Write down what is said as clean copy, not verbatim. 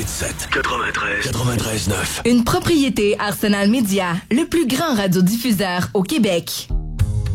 93 9. Une propriété Arsenal Média, le plus grand radiodiffuseur au Québec.